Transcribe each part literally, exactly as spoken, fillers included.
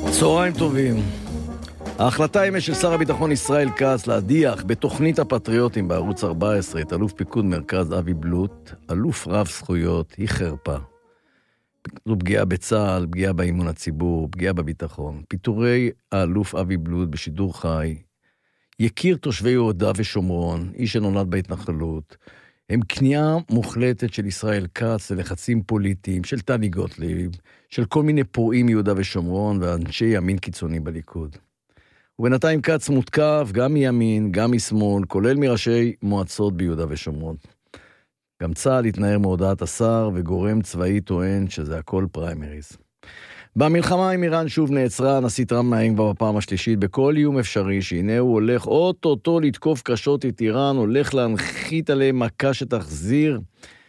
צהריים טובים. ההחלטה אמש של שר הביטחון ישראל כץ להדיח בתוכנית הפטריוטים בערוץ ארבע עשרה את אלוף פיקוד מרכז אבי בלוט, אלוף רב זכויות, היא חרפה. זו פגיעה בצה"ל, פגיעה באמון הציבור, פגיעה בביטחון. פיטורי האלוף אבי בלוט בשידור חי, יכיר תושבי יהודה ושומרון, איש שנולד בהתנחלות, הם כניעה מוחלטת של ישראל כץ ללחצים פוליטיים, של טלי גוטליב, של כל מיני פורעים מיהודה ושומרון ואנשי ימין קיצוני בליכוד. ובינתיים כץ מותקף גם מימין, גם משמאל, כולל מראשי מועצות ביהודה ושומרון. גם צה"ל התנער מהודעת השר וגורם צבאי טוען שזה הכל פריימריז. במלחמה עם איראן שוב נעצרה, הנשיא טראמפ מאיים כבר בפעם השלישית בכל איום אפשרי שהנה הוא הולך אוטוטו לתקוף קשות את איראן, הולך להנחית עליהם מכה שתחזיר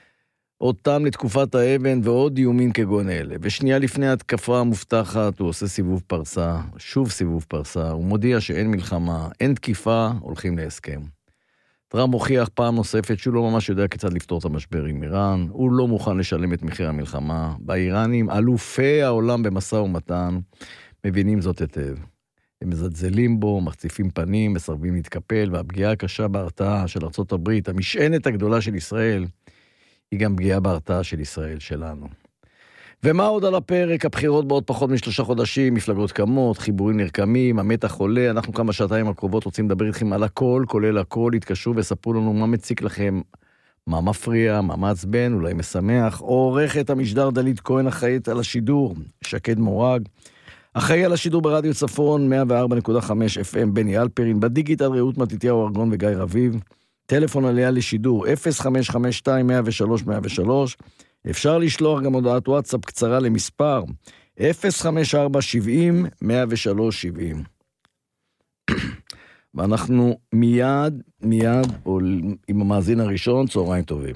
אותם לתקופת האבן ועוד איומים כגון אלה. ושנייה לפני התקפה המובטחת הוא עושה סיבוב פרסה, שוב סיבוב פרסה, הוא מודיע שאין מלחמה, אין תקיפה, הולכים להסכם. טראמפ הוכיח פעם נוספת שהוא לא ממש יודע כיצד לפתור את המשבר עם איראן, הוא לא מוכן לשלם את מחיר המלחמה. באיראנים, אלופי העולם במשא ומתן, מבינים זאת היטב. הם מזלזלים בו, מחציפים פנים, מסרבים להתקפל, והפגיעה הקשה בהרתעה של ארצות הברית, המשענת הגדולה של ישראל, היא גם פגיעה בהרתעה של ישראל שלנו. ומה עוד על הפרק? הבחירות בעוד פחות משלושה חודשים, מפלגות קמות, חיבורים נרקמים, המתח עולה, אנחנו כמה שעתיים הקרובות רוצים לדבר איתכם על הכל, כולל הכל, התקשרו וספרו לנו מה מציק לכם, מה מפריע, מה מעצבן, אולי משמח, עורכת המשדר דלית כהן אחראית על השידור, שקד מורג, אחראי על השידור ברדיו צפון, מאה וארבע נקודה חמש אף אם בני אלפרין, בדיגיטל רעות מתתיהו ארגון וגיא רביב, טלפון עליה לשידור אפס חמש חמש שתיים מאה ושלוש מאה ושלוש, אפשר לשלוח גם הודעת וואטסאפ קצרה למספר אפס חמש ארבע שבעים מאה ושלוש שבעים. ואנחנו מיד, מיד עם המאזין הראשון. צהריים טובים.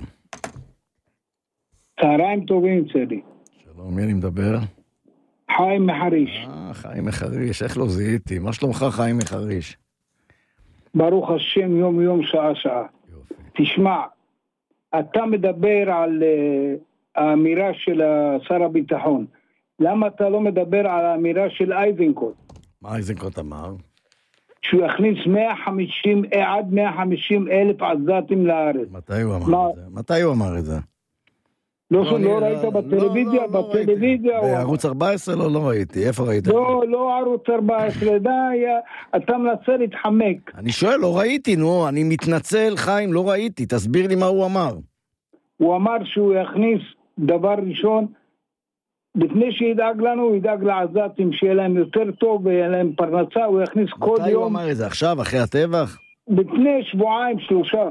צהריים טובים, צדי. שלום, מי אני מדבר? חיים מחריש. אה, חיים מחריש, איך לא זיהיתי? מה שלומך חיים מחריש? ברוך השם, יום יום, שעה שעה. יופי. תשמע, אתה מדבר על uh, האמירה של שר הביטחון. למה אתה לא מדבר על האמירה של אייזנקוט? מה אייזנקוט אמר? שהוא יכניס מאה וחמישים עד מאה וחמישים אלף עזתים לארץ. מתי הוא אמר מה... את זה? מתי הוא אמר את זה? לא, לא, לא ראית בטלוויזיה, לא, לא, בטלוויזיה. לא בערוץ ארבע עשרה לא, לא ראיתי, איפה ראית? לא, לא ערוץ ארבע עשרה, די, אתה מנסה להתחמק. אני שואל, לא ראיתי, נו, אני מתנצל, חיים, לא ראיתי, תסביר לי מה הוא אמר. הוא אמר שהוא יכניס דבר ראשון, לפני שידאג לנו, הוא ידאג לעזתים, שיהיה להם יותר טוב, ויהיה להם פרנסה, הוא יכניס כל יום. מתי הוא אמר את זה? עכשיו, אחרי הטבח? לפני שבועיים, שלושה.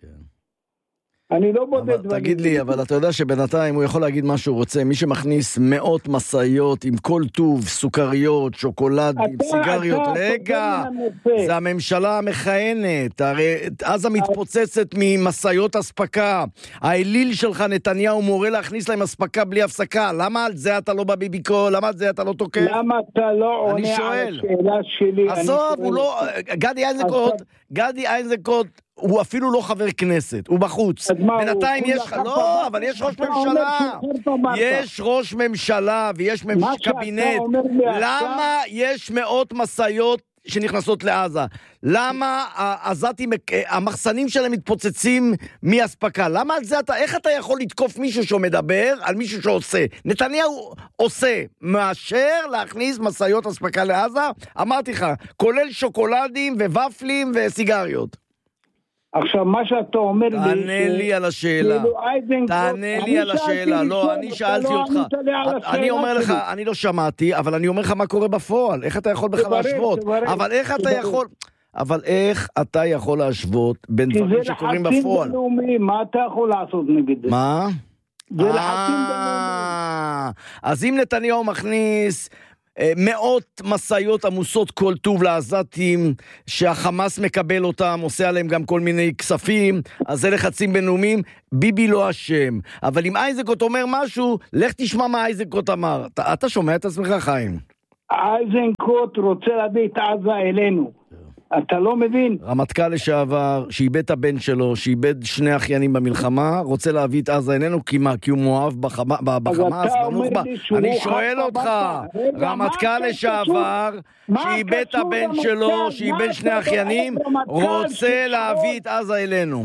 אני לא בודד. תגיד לי, אבל אתה יודע שבינתיים הוא יכול להגיד מה שהוא רוצה, מי שמכניס מאות מסעיות עם כל טוב, סוכריות, שוקולדים, סיגריות, רגע, זה הממשלה המכהנת, הרי עזה מתפוצצת ממסעיות הספקה, האליל שלך נתניהו מורה להכניס להם הספקה בלי הפסקה, למה על זה אתה לא בביביקו, למה על זה אתה לא תוקף? למה אתה לא עונה על השאלה שלי? עזוב, הוא לא, גדי איזנקוט, גדי איזנקוט, הוא אפילו לא חבר כנסת, הוא בחוץ. בינתיים יש, לא, אבל יש ראש ממשלה. יש ראש ממשלה ויש קבינט. למה יש מאות מסעיות שנכנסות לעזה? למה העזתים, המחסנים שלהם מתפוצצים מהספקה? למה על זה אתה, איך אתה יכול לתקוף מישהו שמדבר על מישהו שעושה? נתניהו עושה, מאשר להכניס מסעיות הספקה לעזה, אמרתי לך, כולל שוקולדים וופלים וסיגריות. עכשיו, מה שאתה אומר לי... תענה לי על השאלה. תענה לי על השאלה. לא, אני שאלתי אותך. אני אומר לך, אני לא שמעתי, אבל אני אומר לך מה קורה בפועל. איך אתה יכול בכלל להשוות? אבל איך אתה יכול... אבל איך אתה יכול להשוות בין דברים שקורים בפועל? כי זה לחצים בינלאומיים, מה אתה יכול לעשות נגד זה? מה? זה לחצים בינלאומיים. אז אם נתניהו מכניס... מאות מסעיות עמוסות כל טוב לעזתים שהחמאס מקבל אותם, עושה עליהם גם כל מיני כספים, אז זה לחצים בינלאומיים, ביבי לא אשם. אבל אם אייזנקוט אומר משהו, לך תשמע מה אייזנקוט אמר. אתה, אתה שומע את עצמך חיים? אייזנקוט רוצה להביא את עזה אלינו. אתה לא מבין. רמטכ"ל לשעבר, שאיבד את הבן שלו, שאיבד שני אחיינים במלחמה, רוצה להביא את עזה איננו, כי מה? כי הוא מואב בחמאס, בנוח'בה. אני שואל אותך, רמטכ"ל לשעבר, שאיבד את הבן שלו, שאיבד שני אחיינים, רוצה להביא את עזה אלינו.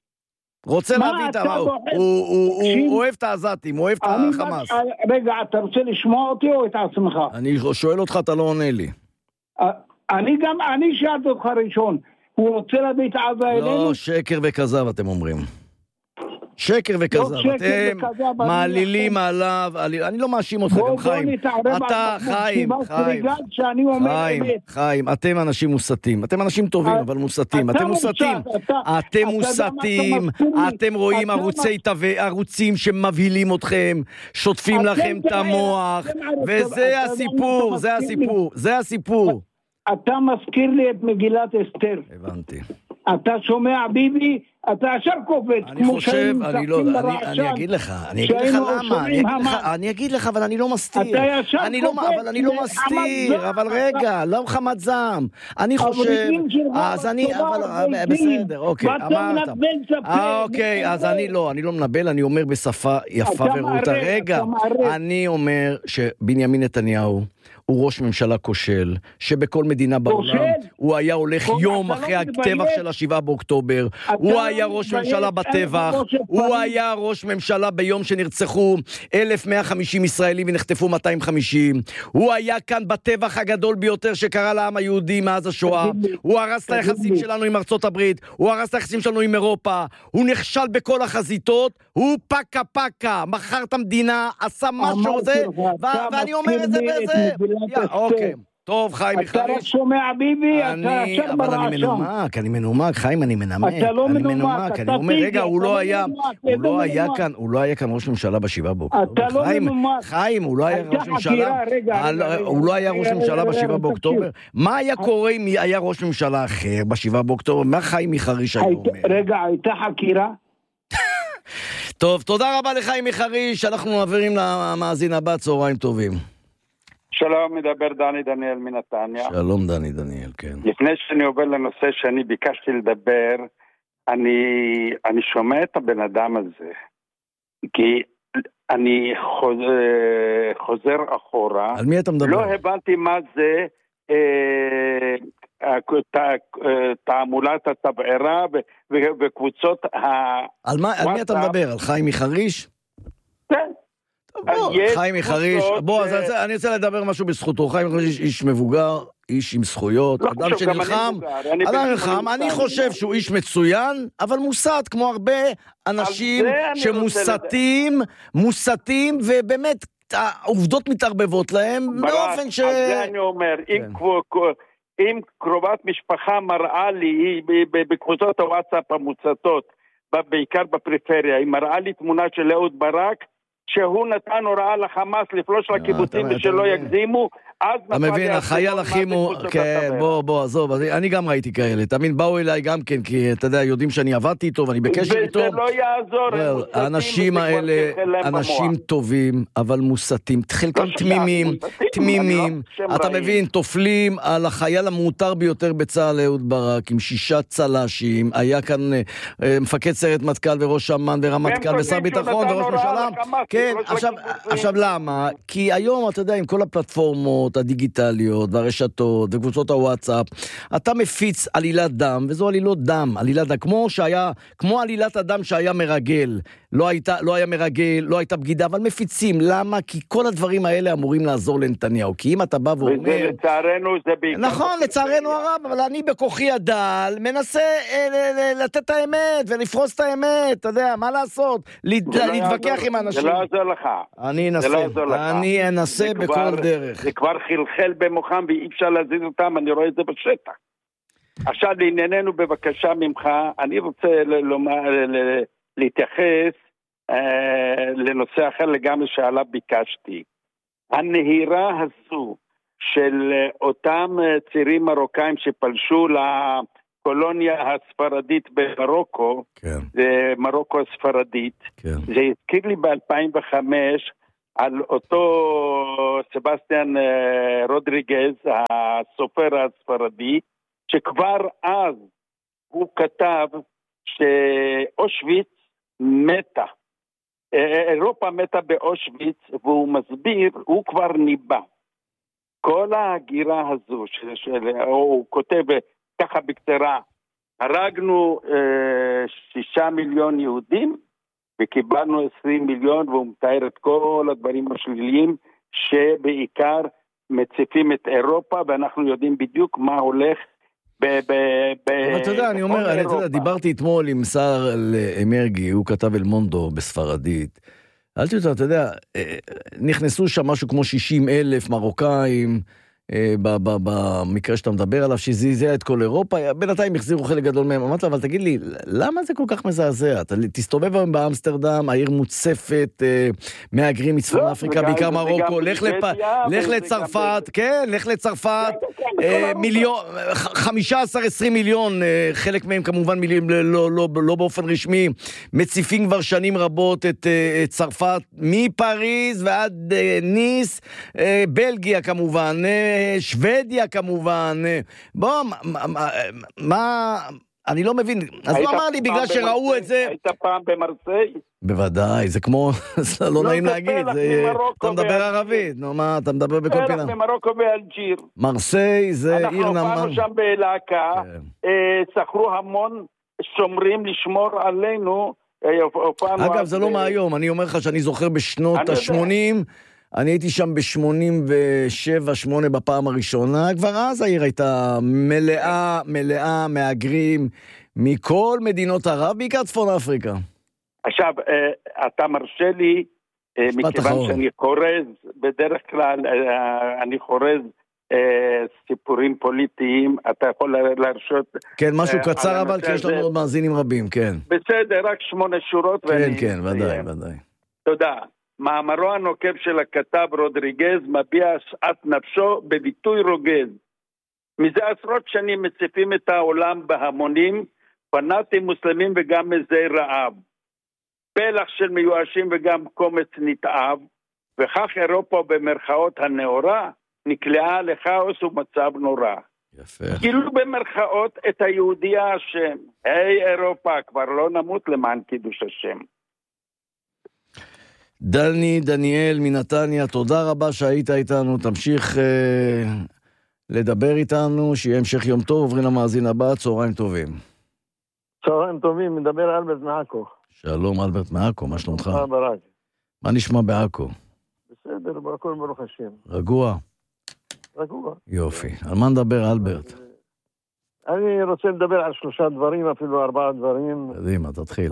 רוצה להביא את עזה, הוא אוהב את העזתים, הוא אוהב את החמאס. רגע, אתה רוצה לשמוע אותי או את עצמך? אני שואל אותך, אתה לא עונה לי. אני גם, אני שאלתי אותך ראשון, הוא רוצה להביא את עזה אלינו? לא, שקר וכזב אתם אומרים. שקר וכזב, אתם מעלילים עליו, אני לא מאשים אותך גם חיים. אתה, חיים, חיים, חיים, חיים, אתם אנשים מוסתים, אתם אנשים טובים אבל מוסתים, אתם מוסתים, אתם מוסתים, אתם רואים ערוצים שמבהילים אתכם, שוטפים לכם את המוח, וזה הסיפור, זה הסיפור, זה הסיפור. אתה מזכיר לי את מגילת אסתר. הבנתי. אתה שומע ביבי, אתה ישר קופץ. אני חושב, אני לא, אני אגיד לך, אני אגיד לך למה, אני אגיד לך, אבל אני לא מסתיר. אתה ישר קופץ. אבל אני לא מסתיר, אבל רגע, לא חמד זעם. אני חושב, אז אני, אבל בסדר, אוקיי, אמרת. אוקיי, אז אני לא, אני לא מנבל, אני אומר בשפה יפה ורהוטה. רגע, אני אומר שבנימין נתניהו הוא ראש ממשלה כושל, שבכל מדינה בעולם הוא היה הולך יום אחרי הטבח של השבעה באוקטובר, הוא היה ראש ממשלה בטבח, הוא היה ראש ממשלה ביום שנרצחו אלף מאה וחמישים ישראלים ונחטפו מאתיים וחמישים, הוא היה כאן בטבח הגדול ביותר שקרה לעם היהודי מאז השואה, הוא הרס את היחסים שלנו עם ארצות הברית, הוא הרס את היחסים שלנו עם אירופה, הוא נכשל בכל החזיתות, הוא פקה פקה, מכר את המדינה, עשה משהו זה, ואני אומר את זה בזה. אוקיי, טוב חיים מחריש. אתה רק שומע ביבי, אתה ישר ברעשם. אבל אני מנומק, אני מנומק, חיים אני מנמק. אתה לא מנומק, אני אומר רגע, הוא לא היה, הוא לא היה כאן, הוא לא היה כאן ראש ממשלה בשבעה באוקטובר. אתה לא מנומק. חיים, הוא לא היה ראש ממשלה, הוא לא היה ראש ממשלה בשבעה באוקטובר. מה היה קורה אם היה ראש ממשלה אחר בשבעה באוקטובר? מה חיים מחריש היה אומר? רגע, הייתה חקירה? טוב, תודה רבה לחיים מחריש, אנחנו מעבירים למאזין הבא, צהריים טובים. שלום, מדבר דני דניאל מנתניה. שלום דני דניאל, כן. לפני שאני עובר לנושא שאני ביקשתי לדבר, אני, אני שומע את הבן אדם הזה, כי אני חוזר, חוזר אחורה. על מי אתה מדבר? לא הבנתי מה זה אה, תעמולת התבערה וקבוצות ה... על מה, על מי אתה מדבר? על חיים מחריש? כן. בוא, חיים מחריש, בוא, ש... אז אני רוצה לדבר משהו בזכותו. חיים מחריש איש מבוגר, איש עם זכויות, לא אדם שנלחם, אדם נלחם, אני חושב שהוא איש מצוין, אבל מוסת, כמו הרבה אנשים שמוסתים, מוסתים, ובאמת העובדות מתערבבות להם, באופן ש... אז זה אני אומר, אם קרובת משפחה מראה לי, בקבוצות הוואטסאפ המוצתות, בעיקר בפריפריה, היא מראה לי תמונה של אהוד ברק, שהוא נתן הוראה לחמאס לפלוש לקיבוצים ושלא יגזימו, אז אתה מבין, החייל החימו, בוא, בוא, עזוב, אני גם ראיתי כאלה, תאמין, באו אליי גם כן, כי אתה יודע, יודעים שאני עבדתי איתו ואני בקשר איתו. וזה לא יעזור. האנשים האלה, אנשים טובים, אבל מוסתים, חלקם תמימים, תמימים, אתה מבין, תופלים על החייל המותר ביותר בצה"ל, אהוד ברק, עם שישה צל"שים, היה כאן מפקד סיירת מטכ"ל וראש אמ"ן ורמטכ"ל ושר ביטחון וראש ממשלה. כן, עכשיו, עכשיו למה? כי היום, אתה יודע, עם כל הפלטפורמות הדיגיטליות והרשתות וקבוצות הוואטסאפ, אתה מפיץ עלילת דם, וזו עלילות דם, עלילת דם, כמו שהיה, כמו עלילת הדם שהיה מרגל, לא הייתה, לא היה מרגל, לא הייתה בגידה, אבל מפיצים, למה? כי כל הדברים האלה אמורים לעזור לנתניהו, כי אם אתה בא ואומר... וזה לצערנו, זה בעיקר... נכון, לצערנו הרב, אבל אני בכוחי הדל, מנסה לתת את האמת ולפרוס את האמת, אתה יודע, מה לעשות? להתווכח עם אנשים. זה לא יעזור לך. אני אנסה, אני אנסה בכל דרך. זה כבר חלחל במוחם ואי אפשר להזיז אותם, אני רואה את זה בשטח. עכשיו לענייננו בבקשה ממך, אני רוצה לומר, להתייחס אה, לנושא אחר לגמרי שעליו ביקשתי. הנהירה הזו של אותם צעירים מרוקאים שפלשו לקולוניה הספרדית במרוקו, כן. זה מרוקו הספרדית, כן. זה הזכיר לי ב-אלפיים וחמש על אותו סבסטיאן רודריגז, הסופר הספרדי, שכבר אז הוא כתב שאושוויץ מתה. אירופה מתה באושוויץ, והוא מסביר, הוא כבר ניבא. כל ההגירה הזו, של, של, הוא כותב ככה בקצרה, הרגנו אה, שישה מיליון יהודים, וקיבלנו עשרים מיליון, והוא מתאר את כל הדברים השליליים, שבעיקר מציפים את אירופה, ואנחנו יודעים בדיוק מה הולך ב... ב, ב אבל אתה יודע, אני אומר, אני יודע, דיברתי אתמול עם שר מרגי, הוא כתב אל מונדו בספרדית, שאלתי אותו, אתה יודע, נכנסו שם משהו כמו שישים אלף מרוקאים, במקרה שאתה מדבר עליו, שזעזע את כל אירופה, בינתיים החזירו חלק גדול מהם, אמרת, אבל תגיד לי, למה זה כל כך מזעזע? תסתובב היום באמסטרדם, העיר מוצפת, מהגרים מצפון אפריקה, בעיקר מרוקו, לך לצרפת, כן, לך לצרפת, מיליון, חמישה עשר עשרים מיליון, חלק מהם כמובן לא באופן רשמי, מציפים כבר שנים רבות את צרפת, מפריז ועד ניס, בלגיה כמובן, שוודיה כמובן, בוא, מה, מה, אני לא מבין, אז הוא אמר לי, בגלל שראו את זה... היית פעם במרסיי? בוודאי, זה כמו, לא נעים להגיד, אתה מדבר ערבית, נו מה, אתה מדבר בכל פינה. פלח ממרוקו ואלג'יר. מרסיי זה עיר נמן. אנחנו פעם שם בלהקה, שכרו המון שומרים לשמור עלינו. אגב, זה לא מהיום, אני אומר לך שאני זוכר בשנות ה-שמונים, אני הייתי שם ב-שמונים ושבע שמונה בפעם הראשונה, כבר אז העיר הייתה מלאה, מלאה מהגרים מכל מדינות ערב, בעיקר צפון אפריקה. עכשיו, אתה מרשה לי, מכיוון שאני חורז, בדרך כלל אני חורז סיפורים פוליטיים, אתה יכול להרשות... כן, משהו קצר אבל, כי יש לנו עוד מאזינים רבים, כן. בסדר, רק שמונה שורות. כן, כן, ודאי, ודאי. תודה. מאמרו הנוקב של הכתב רודריגז מביע שאט נפשו בביטוי רוגז. מזה עשרות שנים מציפים את העולם בהמונים, פנאטים מוסלמים וגם מזי רעב. פלח של מיואשים וגם קומץ נתעב, וכך אירופה במרכאות הנאורה נקלעה לכאוס ומצב נורא. יפה. גילו במרכאות את היהודי השם. היי אירופה, כבר לא נמות למען קידוש השם. דני דניאל מנתניה, תודה רבה שהיית איתנו, תמשיך אה, לדבר איתנו, שיהיה המשך יום טוב, עוברים למאזין הבא, צהריים טובים. צהריים טובים, מדבר אלברט מעכו. שלום אלברט מעכו, מה שלומך? מה ברק? מה נשמע בעכו? בסדר, בכל ברוך השם. רגוע? רגוע. יופי, על מה נדבר אלברט? אני רוצה לדבר על שלושה דברים, אפילו ארבעה דברים. קדימה, תתחיל.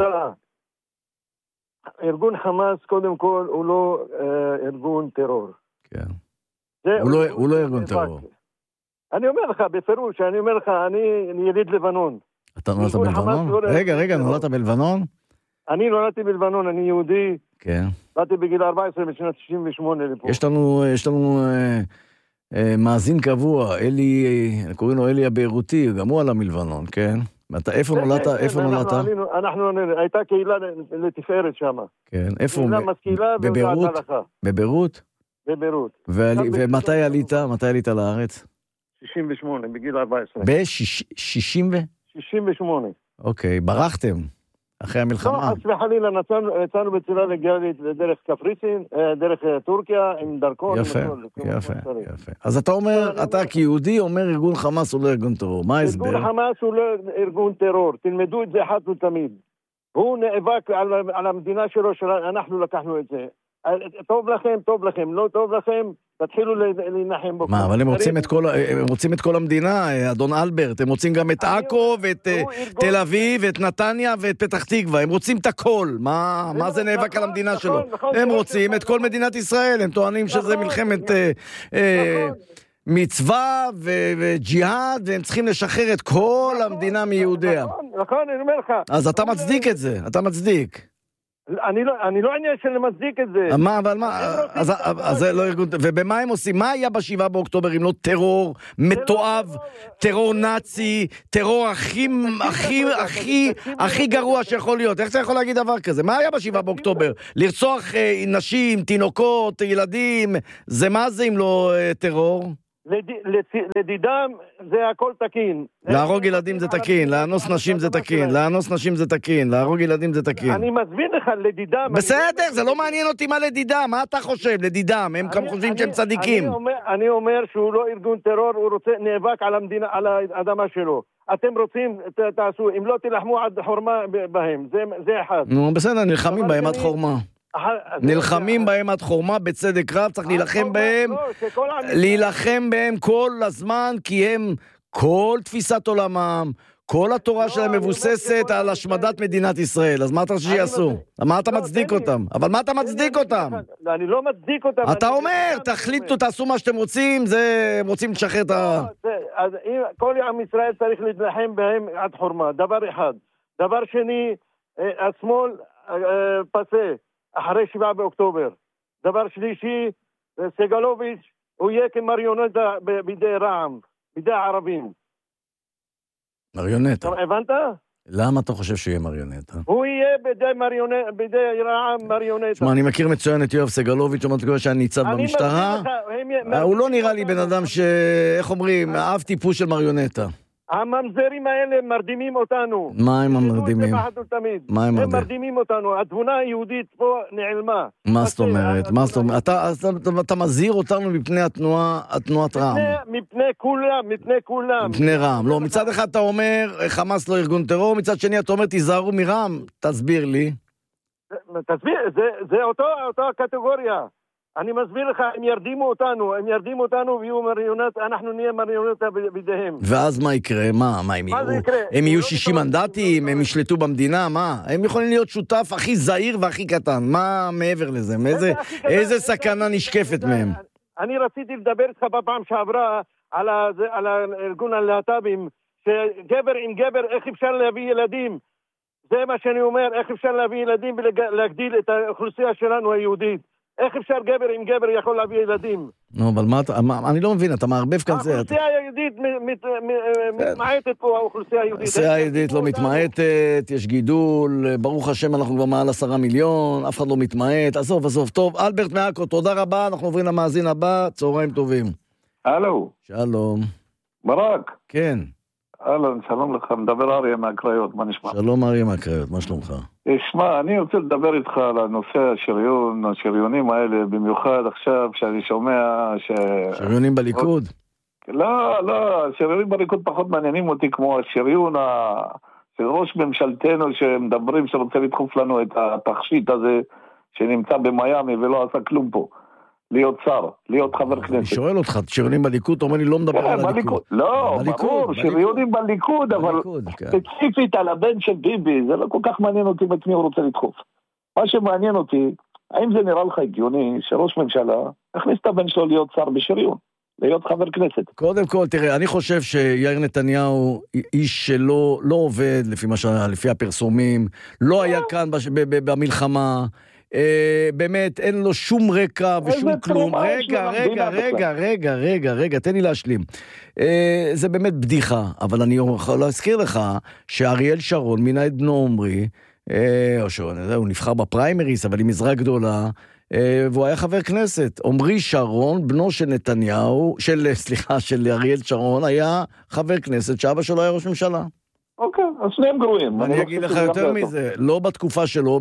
ארגון חמאס, קודם כל, הוא לא אה, ארגון טרור. כן. הוא לא, הוא לא ארגון טרור. אני אומר לך, בפירוש, אני אומר לך, אני יליד לבנון. אתה נולדת בלבנון? רגע, רגע, נולדת בלבנון? אני נולדתי בלבנון, אני יהודי. כן. באתי בגיל ארבע עשרה בשנת שישים ושמונה לפה. יש לנו, יש לנו אה, אה, מאזין קבוע, אלי, אה, קוראים לו אלי הביירותי, גם הוא עלה מלבנון, כן? אתה, איפה נולדת? איפה נולדת? אנחנו, הייתה קהילה לתפארת שם. כן, איפה? קהילה משכילה בביירות? בביירות? בביירות. ומתי עלית? מתי עלית לארץ? שישים ושמונה, בגיל ארבע עשרה. ב-שישים ו? שישים ושמונה. אוקיי, ברחתם אחרי המלחמה. לא, חס וחלילה, יצאנו בצורה לגלית דרך קפריסין, דרך טורקיה, עם דרכון. יפה, יפה, יפה. אז אתה אומר, אתה כיהודי אומר ארגון חמאס הוא לא ארגון טרור, מה ההסבר? ארגון חמאס הוא לא ארגון טרור, תלמדו את זה אחת ותמיד. הוא נאבק על המדינה שלו, שאנחנו לקחנו את זה. טוב לכם, טוב לכם, לא טוב לכם, תתחילו להנחם בו. מה, אבל הם רוצים את כל, הם רוצים את כל המדינה, אדון אלברט, הם רוצים גם את עכו ואת תל אביב ואת נתניה ואת פתח תקווה, הם רוצים את הכל, מה, מה זה נאבק על המדינה שלו? הם רוצים את כל מדינת ישראל, הם טוענים שזה מלחמת מצווה וג'יהאד, והם צריכים לשחרר את כל המדינה מיהודיה. נכון, אני אומר לך. אז אתה מצדיק את זה, אתה מצדיק. אני לא, אני לא עניין של מצדיק את זה. מה, אבל מה, אז, אז זה לא ארגון, ובמה הם עושים? מה היה בשבעה באוקטובר אם לא טרור מתועב, טרור נאצי, טרור הכי, הכי, הכי, הכי גרוע שיכול להיות? איך אתה יכול להגיד דבר כזה? מה היה בשבעה באוקטובר? לרצוח נשים, תינוקות, ילדים, זה מה זה אם לא טרור? לדידם זה הכל תקין. להרוג ילדים זה תקין, לאנוס נשים זה תקין, לאנוס נשים זה תקין, להרוג ילדים זה תקין. אני מסביר לך, לדידם... בסדר, זה לא מעניין אותי מה לדידם, מה אתה חושב? לדידם, הם גם חושבים שהם צדיקים. אני אומר שהוא לא ארגון טרור, הוא רוצה נאבק על המדינה, על האדמה שלו. אתם רוצים, תעשו, אם לא תלחמו עד חורמה בהם, זה אחד. נו, בסדר, נלחמים בהם עד חורמה. נלחמים בהם עד חורמה בצדק רב, צריך להילחם בהם, להילחם בהם כל הזמן, כי הם כל תפיסת עולמם, כל התורה שלהם מבוססת על השמדת מדינת ישראל. אז מה אתה חושב שיעשו? מה אתה מצדיק אותם? אבל מה אתה מצדיק אותם? אני לא מצדיק אותם. אתה אומר, תחליטו, תעשו מה שאתם רוצים, זה רוצים לשחרר את ה... אז כל עם ישראל צריך להילחם בהם עד חורמה, דבר אחד. דבר שני, השמאל פסה אחרי שבעה באוקטובר. דבר שלישי, סגלוביץ' הוא יהיה כמריונטה בידי רע"מ, בידי הערבים. מריונטה. הבנת? למה אתה חושב שיהיה מריונטה? הוא יהיה בידי מריונטה, בידי רע"מ מריונטה. שמע, אני מכיר מצוין את יואב סגלוביץ', אמרתי כבר שאני ניצב במשטרה. הוא לא נראה לי בן אדם ש... איך אומרים? אהב טיפוס של מריונטה. הממזרים האלה מרדימים אותנו. מה הם המרדימים? מה הם הם מרדימים אותנו. התבונה היהודית פה נעלמה. מה זאת אומרת? מה זאת אומרת? אתה מזהיר אותנו מפני התנועה, התנועת רע"מ. מפני כולם, מפני כולם. מפני רע"מ. לא, מצד אחד אתה אומר, חמאס לא ארגון טרור, מצד שני אתה אומר, תיזהרו מרע"מ. תסביר לי. תסביר, זה אותו הקטגוריה. אני מסביר לך, הם ירדימו אותנו, הם ירדימו אותנו ויהיו מריונט, אנחנו נהיה מריונטה בידיהם. ואז מה יקרה? מה? מה הם יהיו? הם יהיו שישים מנדטים, הם ישלטו במדינה, מה? הם יכולים להיות שותף הכי זהיר והכי קטן, מה מעבר לזה? איזה סכנה נשקפת מהם? אני רציתי לדבר איתך בפעם שעברה על הארגון הלהט"בים, שגבר עם גבר, איך אפשר להביא ילדים? זה מה שאני אומר, איך אפשר להביא ילדים ולהגדיל את האוכלוסייה שלנו היהודית? איך אפשר גבר עם גבר יכול להביא ילדים? נו, אבל מה אתה... אני לא מבין, אתה מערבב כאן זה... האוכלוסייה היהודית מתמעטת פה, האוכלוסייה היהודית. האוכלוסייה היהודית לא מתמעטת, יש גידול, ברוך השם אנחנו כבר מעל עשרה מיליון, אף אחד לא מתמעט, עזוב, עזוב, טוב, אלברט מעכו, תודה רבה, אנחנו עוברים למאזין הבא, צהריים טובים. הלו. שלום. ברק. כן. אהלן, שלום לך, מדבר אריה מהקריות, מה נשמע? שלום אריה מהקריות, מה שלומך? שמע, אני רוצה לדבר איתך על הנושא השריון, השריונים האלה, במיוחד עכשיו שאני שומע ש... שריונים בליכוד? לא, לא, השריונים בליכוד פחות מעניינים אותי כמו השריון ה... של ראש ממשלתנו שמדברים שרוצה לדחוף לנו את התכשיט הזה שנמצא במיימי ולא עשה כלום פה. להיות שר, להיות חבר כנסת. אני שואל אותך, שריונים בליכוד, אתה אומר לי לא מדבר על הליכוד. לא, ברור, שריונים בליכוד, אבל ספציפית על הבן של ביבי, זה לא כל כך מעניין אותי את מי הוא רוצה לדחוף. מה שמעניין אותי, האם זה נראה לך הגיוני שראש ממשלה הכניס את הבן שלו להיות שר בשריון, להיות חבר כנסת? קודם כל, תראה, אני חושב שיאיר נתניהו, איש שלא לא עובד לפי מה ש... לפי הפרסומים, לא היה כאן במלחמה, באמת, אין לו שום רקע ושום כלום. רגע, רגע, רגע, רגע, רגע, רגע, תן לי להשלים. זה באמת בדיחה, אבל אני יכול להזכיר לך שאריאל שרון מינה את בנו עמרי, או שהוא נבחר בפריימריס, אבל עם עזרה גדולה, והוא היה חבר כנסת. עמרי שרון, בנו של נתניהו, של, סליחה, של אריאל שרון, היה חבר כנסת שאבא שלו היה ראש ממשלה. אוקיי, אז שניהם גרועים. אני אגיד לך יותר מזה, לא בתקופה שלו,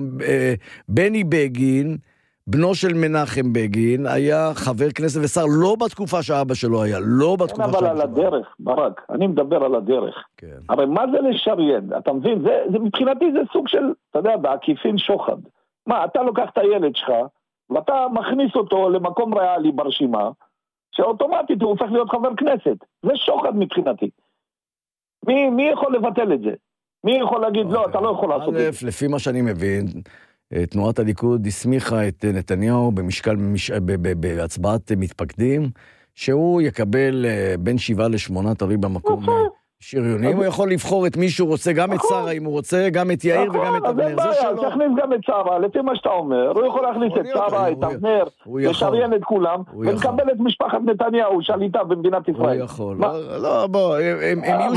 בני בגין, בנו של מנחם בגין, היה חבר כנסת ושר, לא בתקופה שאבא שלו היה, לא בתקופה שאבא שלו. אבל על הדרך, ברק, אני מדבר על הדרך. הרי מה זה לשריין? אתה מבין, מבחינתי זה סוג של, אתה יודע, בעקיפין שוחד. מה, אתה לוקח את הילד שלך, ואתה מכניס אותו למקום ריאלי ברשימה, שאוטומטית הוא הופך להיות חבר כנסת. זה שוחד מבחינתי. מי, מי יכול לבטל את זה? מי יכול להגיד, לא, אתה לא יכול לעשות את זה? לפי מה שאני מבין, תנועת הליכוד הסמיכה את נתניהו במשקל, בהצבעת מתפקדים, שהוא יקבל בין שבעה לשמונה, תלוי במקום שריונים. הוא יכול לבחור את מי שהוא רוצה, גם את שרה אם הוא רוצה, גם את יאיר וגם את אבנר. זה שלו. תכניס גם את שרה, לפי מה שאתה אומר, הוא יכול להכניס את שרה, את אבנר, לשריין את כולם, ולקבל את משפחת נתניהו, שליטה במדינת ישראל. הוא יכול. לא, בוא, הם יהיו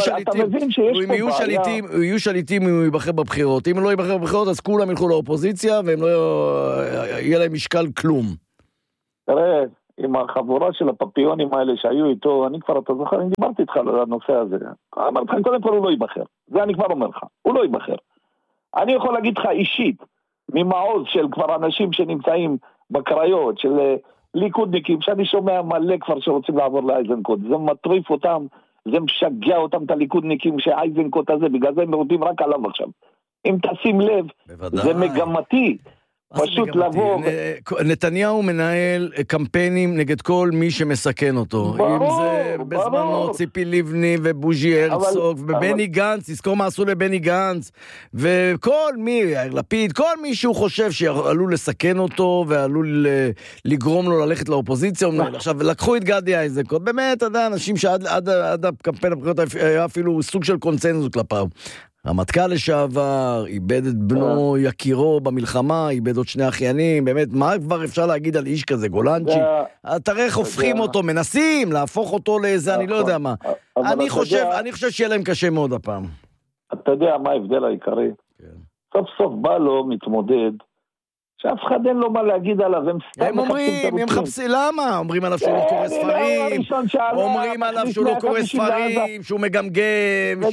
שליטים, הם יהיו שליטים אם הוא ייבחר בבחירות. אם הוא לא ייבחר בבחירות, אז כולם ילכו לאופוזיציה, והם לא יהיה להם משקל כלום. תראה, עם החבורה של הפפיונים האלה שהיו איתו, אני כבר, אתה זוכר, אני דיברתי איתך על הנושא הזה. אמרתי לך, קודם כל הוא לא ייבחר. זה אני כבר אומר לך, הוא לא ייבחר. אני יכול להגיד לך אישית, ממעוז של כבר אנשים שנמצאים בקריות, של ליכודניקים, שאני שומע מלא כבר שרוצים לעבור לאייזנקוט. זה מטריף אותם, זה משגע אותם את הליכודניקים שהאייזנקוט הזה, בגלל זה הם מרודים רק עליו עכשיו. אם תשים לב, בוודאי. זה מגמתי. פשוט לבוא... נתניהו מנהל קמפיינים נגד כל מי שמסכן אותו. ברור, אם זה בזמנו ציפי לבני ובוז'י הרצוג ובני גנץ, תזכור מה עשו לבני גנץ, וכל מי, יאיר לפיד, כל מי שהוא חושב שעלול לסכן אותו ועלול לגרום לו ללכת לאופוזיציה. עכשיו, לקחו את גדי איזנקוט, באמת, אנשים שעד הקמפיין הבחירות היה אפילו סוג של קונצנזוס כלפיו. רמטכ"ל לשעבר, איבד את בנו יקירו במלחמה, איבד עוד שני אחיינים, באמת, מה כבר אפשר להגיד על איש כזה, גולנצ'י? תראה איך הופכים אותו, מנסים להפוך אותו לאיזה, אני לא יודע מה. אני חושב, אני חושב שיהיה להם קשה מאוד הפעם. אתה יודע מה ההבדל העיקרי? סוף סוף בא לו מתמודד, שאף אחד אין לו מה להגיד עליו, הם סתם הם אומרים, הם מחפשים, למה? אומרים עליו שהוא לא קורא ספרים, אומרים עליו שהוא לא קורא ספרים, שהוא מגמגם,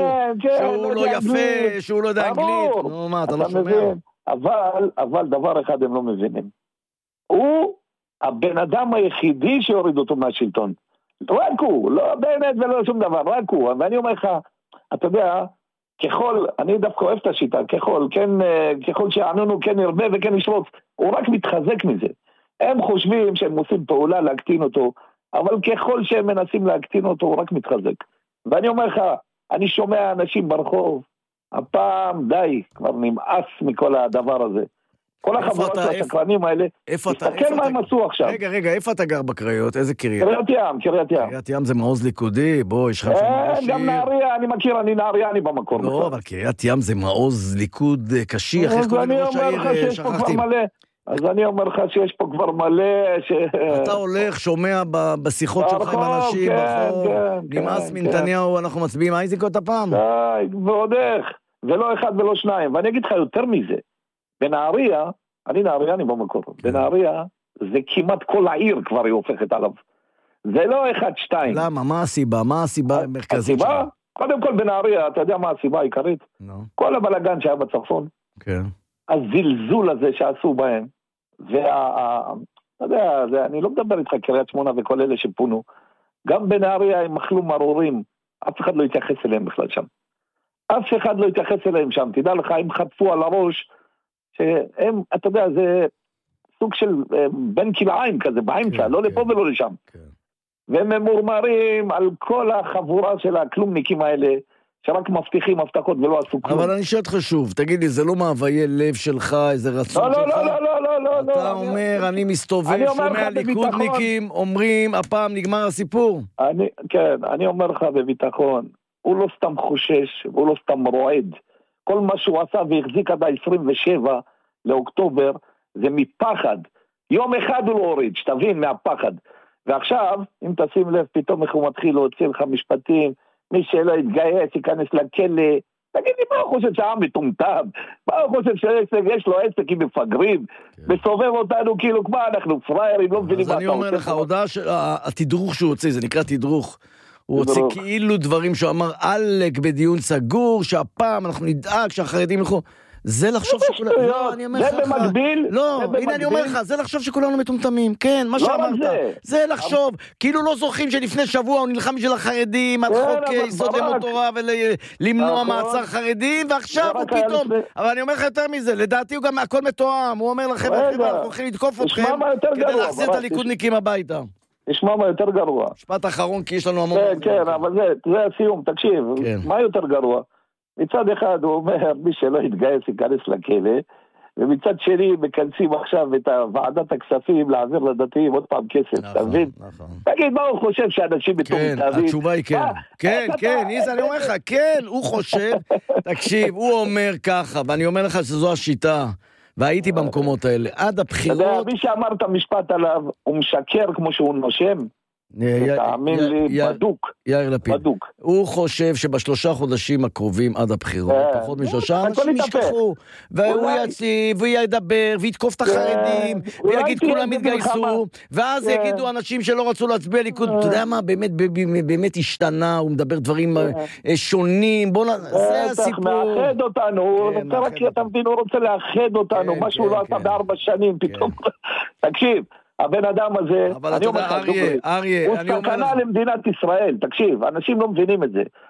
שהוא לא יפה, שהוא לא יודע אנגלית. נו, מה, אתה לא שומע? אבל, אבל דבר אחד הם לא מבינים. הוא הבן אדם היחידי שהוריד אותו מהשלטון. רק הוא, לא באמת ולא שום דבר, רק הוא. ואני אומר לך, אתה יודע, ככל, אני דווקא אוהב את השיטה, ככל, כן, ככל שעננו כן ירבה וכן ישרוץ, הוא רק מתחזק מזה. הם חושבים שהם עושים פעולה להקטין אותו, אבל ככל שהם מנסים להקטין אותו, הוא רק מתחזק. ואני אומר לך, אני שומע אנשים ברחוב, הפעם די, כבר נמאס מכל הדבר הזה. כל החברות של השקרנים האלה, תסתכל מה הם עשו עכשיו. רגע, רגע, איפה אתה גר בקריות? איזה קריה? קריית ים, קריית ים. קריית ים זה מעוז ליכודי, בוא, יש לך שם ראשי. גם נהריה, אני מכיר, אני נהריה, אני במקור. לא, אבל קריית ים זה מעוז ליכוד קשיח, איך קוראים ראש העיר, שכחתי. אז אני אומר לך שיש פה כבר מלא... אתה הולך, שומע בשיחות שלך עם אנשים, נמאס מנתניהו, אנחנו מצביעים איזנקוט הפעם. די, ועוד איך, ולא אחד ולא שניים, ואני אגיד לך יותר מזה. בנהריה, אני נהריה, אני במקור, בנהריה זה כמעט כל העיר כבר היא הופכת עליו. זה לא אחד, שתיים. למה? מה הסיבה? מה הסיבה המרכזית שלך? הסיבה? קודם כל בנהריה, אתה יודע מה הסיבה העיקרית? כל הבלגן שהיה בצפון, הזלזול הזה שעשו בהם, אתה יודע, אני לא מדבר איתך קריית שמונה וכל אלה שפונו, גם בנהריה הם אכלו מרורים, אף אחד לא יתייחס אליהם בכלל שם. אף אחד לא יתייחס אליהם שם, תדע לך, הם חטפו על הראש, שהם, אתה יודע, זה סוג של בין כלאיים כזה, באמצע, לא לפה ולא לשם. והם ממורמרים על כל החבורה של הכלומניקים האלה, שרק מבטיחים הבטחות ולא עשו כלום. אבל אני שואל אותך שוב, תגיד לי, זה לא מאוויי לב שלך, איזה רצון שלך? לא, לא, לא, לא, לא, לא. אתה אומר, אני מסתובב, שומע ליכודניקים, אומרים, הפעם נגמר הסיפור. כן, אני אומר לך בביטחון, הוא לא סתם חושש, הוא לא סתם רועד. כל מה שהוא עשה והחזיק עד ה-עשרים ושבעה לאוקטובר, זה מפחד. יום אחד הוא לא הוריד, שתבין, מהפחד. ועכשיו, אם תשים לב, פתאום איך הוא מתחיל להוציא לך משפטים, מי שלא יתגייס, ייכנס לכלא. תגיד לי, מה הוא חושב שהעם מטומטם? מה הוא חושב שיש לו עסק עם מפגרים? מסובב אותנו כאילו, כמו אנחנו פריירים, לא מבינים מה אתה עושה. אז אני אומר לך, ההודעה של התדרוך שהוא הוציא, זה נקרא תדרוך. הוא הוציא כאילו דברים שהוא אמר, אלק בדיון סגור, שהפעם אנחנו נדאג שהחרדים ילכו. זה לחשוב שכולנו... לא, אני אומר לך... זה במקביל? לא, הנה אני אומר לך, זה לחשוב שכולנו מטומטמים. כן, מה שאמרת. זה לחשוב. כאילו לא זוכרים שלפני שבוע הוא נלחם בשביל החרדים, על חוק יסוד לימוד תורה ולמנוע מעצר חרדים, ועכשיו הוא פתאום... אבל אני אומר לך יותר מזה, לדעתי הוא גם הכל מתואם. הוא אומר לכם, אנחנו הולכים לתקוף אתכם כדי להחזיר את הליכודניקים הביתה. נשמע מה יותר גרוע. משפט אחרון, כי יש לנו המון... כן, כן, אבל זה הסיום, תקשיב. מה יותר גרוע? מצד אחד הוא אומר, מי שלא יתגייס ייכנס לכלא, ומצד שני מכנסים עכשיו את ועדת הכספים להעביר לדתיים עוד פעם כסף, אתה מבין? תגיד, מה הוא חושב שאנשים מטומטמים? כן, התשובה היא כן. כן, כן, איזה, אני אומר לך, כן, הוא חושב, תקשיב, הוא אומר ככה, ואני אומר לך שזו השיטה, והייתי במקומות האלה, עד הבחירות... אתה יודע, מי שאמר את המשפט עליו, הוא משקר כמו שהוא נושם, תאמין לי, בדוק. יאיר לפיד. הוא חושב שבשלושה חודשים הקרובים עד הבחירות, פחות משלושה, אנשים ישכחו, והוא יציב, והוא ידבר, ויתקוף את החרדים, ויגיד כולם יתגייסו, ואז יגידו אנשים שלא רצו להצביע ליכוד, אתה יודע מה, באמת השתנה, הוא מדבר דברים שונים, בוא נ... זה הסיפור. מאחד אותנו, הוא רוצה רק, אתה מבין, הוא רוצה לאחד אותנו, מה שהוא לא עשה בארבע שנים, פתאום, תקשיב, הבן אדם הזה, אבל אתה יודע, אריה, אריה, הוא סכנה למדינת ישראל, תקשיב, אנשים לא מבינים את זה.